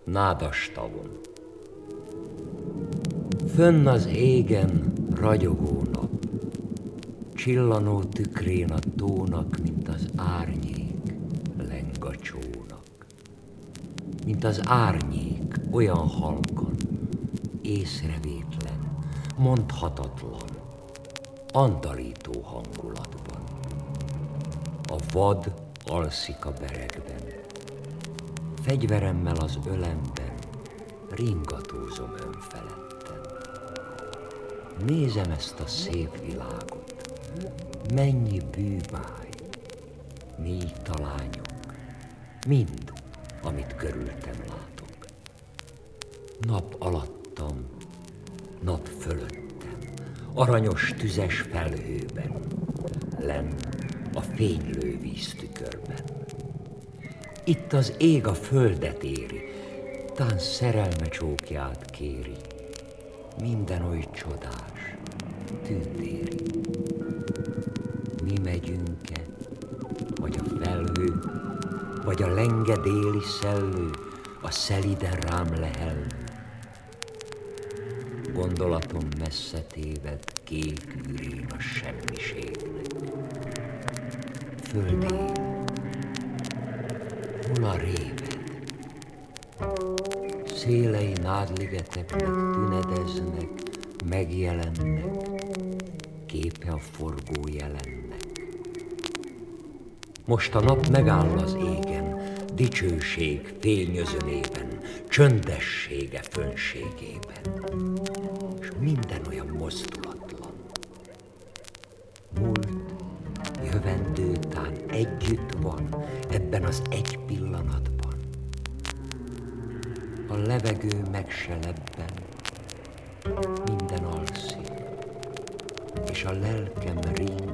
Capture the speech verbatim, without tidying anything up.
Nádastavon. Fönn az égen ragyogó nap, csillanó tükrén a tónak, mint az árnyék leng a csónak. Mint az árnyék, olyan halkan, észrevétlen, mondhatatlan, andalító hangulatban. A vad alszik a beregben, fegyveremmel az ölemben, ringatózom önfeledten. Nézem ezt a szép világot, mennyi bűbáj, mély talányok, mind, amit körültem látok. Nap alattam, nap fölöttem, aranyos tüzes felhőben, lenn a fénylő víztükörben. Itt az ég a földet éri, tán szerelme csókját kéri, minden oly csodás, tündéri. Mi megyünk-e, vagy a felhő, vagy a lenge déli szellő, a szeliden rám lehel. Gondolatom messze téved, kék űrén a semmiségnek. Földén, hol a réved? Szélei nádligeteknek tünedeznek, megjelennek, képe a forgó jelennek. Most a nap megáll az égen, dicsőség fényözönében, csöndessége fönségében, és minden olyan mozdulatlan. Múlt, jövendő tán együtt van ebben az egy pillanatban. A levegő meg se lebben, minden alszik, és a lelkem ring